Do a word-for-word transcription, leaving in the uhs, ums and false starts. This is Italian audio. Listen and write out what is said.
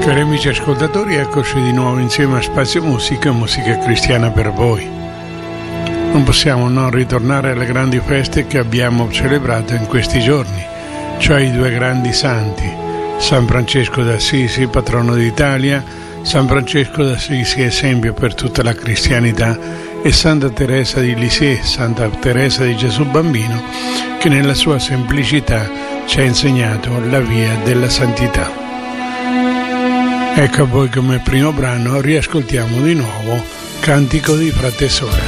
Cari amici ascoltatori, eccoci di nuovo insieme a Spazio Musica, musica cristiana per voi. Non possiamo non ritornare alle grandi feste che abbiamo celebrato in questi giorni, cioè i due grandi santi, San Francesco d'Assisi, patrono d'Italia, San Francesco d'Assisi, esempio per tutta la cristianità, e Santa Teresa di Lisieux, Santa Teresa di Gesù Bambino, che nella sua semplicità ci ha insegnato la via della santità. Ecco a voi come primo brano riascoltiamo di nuovo Cantico di Frate e Sora.